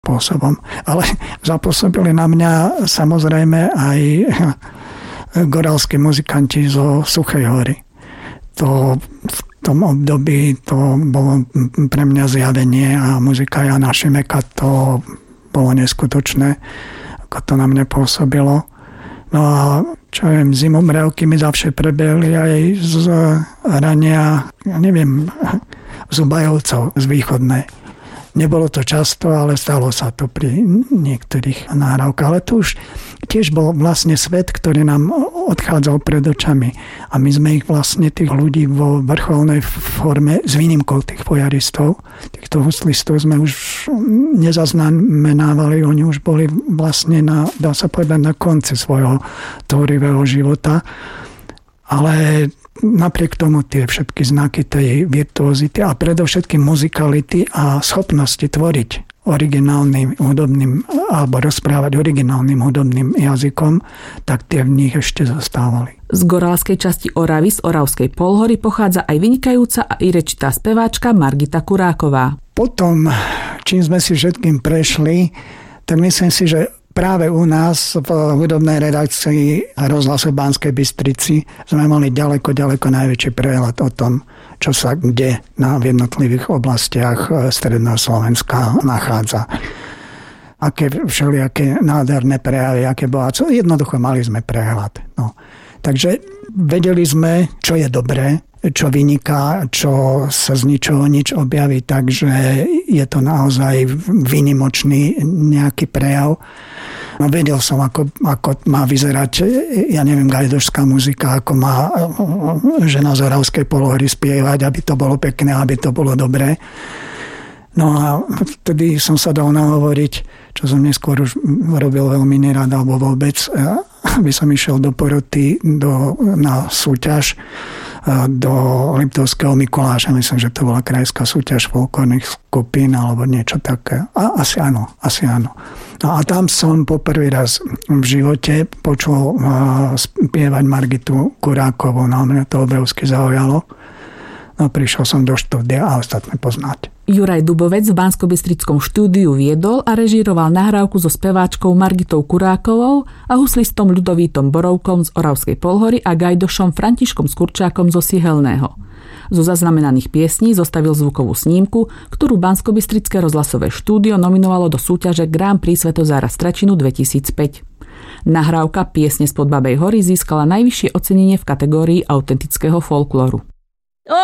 spôsobom. Ale zapôsobili na mňa samozrejme aj goralskí muzikanti zo Suchej Hory. To v tom období to bolo pre mňa zjavenie a muzika Jana Šimeka to bolo neskutočné, ako to na mňa pôsobilo. No a čo viem, zimomriavky mi zavše prebehli aj z hrania, Zubajovcov z Východnej. Nebolo to často, ale stalo sa to pri niektorých nahrávkach. Ale to už tiež bol vlastne svet, ktorý nám odchádzal pred očami. A my sme ich vlastne, tých ľudí vo vrcholnej forme, s výnimkou tých fojaristov, týchto huslistov sme už nezaznamenávali. Oni už boli vlastne dá sa povedať, na konci svojho tvorivého života. Ale napriek tomu tie všetky znaky tej virtuozity a predovšetkým muzikality a schopnosti tvoriť originálnym hudobným alebo rozprávať originálnym hudobným jazykom, tak tie v nich ešte zostávali. Z goralskej časti Oravy, z Oravskej polhory, pochádza aj vynikajúca a irečitá speváčka Margita Kuráková. Potom, čím sme si všetkým prešli, tak myslím si, že práve u nás v hudobnej redakcii rozhlasu Banskej Bystrici sme mali ďaleko najväčší prehľad o tom, čo sa kde v jednotlivých oblastiach stredného Slovenska nachádza. Aké všelijaké nádherné prejavy, aké bohatstvo. Jednoducho mali sme prehľad. No. Takže vedeli sme, čo je dobré, čo vyniká, čo sa z ničoho nič objaví, takže je to naozaj výnimočný nejaký prejav. No, vedel som, ako má vyzerať, gajdošská muzika, ako má žena z Oravskej polhory spievať, aby to bolo pekné, aby to bolo dobré. No a vtedy som sa dal nahovoriť, čo som neskôr už robil veľmi nerad, alebo vôbec, aby som išiel do poroty na súťaž do Liptovského Mikuláša. Myslím, že to bola krajská súťaž folklórnych skupín alebo niečo také. A asi áno. No a tam som poprvý raz v živote počul spievať Margitu Kurákovú. No mňa to obrovsky zaujalo. No prišiel som do štúdia a ostatné poznáte. Juraj Dubovec v Banskobystrickom štúdiu viedol a režíroval nahrávku so speváčkou Margitou Kurákovou a huslistom Ľudovítom Borovkom z Oravskej polhory a gajdošom Františkom Skurčákom zo Sihelného. Zo zaznamenaných piesní zostavil zvukovú snímku, ktorú Banskobystrické rozhlasové štúdio nominovalo do súťaže Grand Prix Svetozára Stračinu 2005. Nahrávka Piesne spod Babej hory získala najvyššie ocenenie v kategórii autentického folklóru.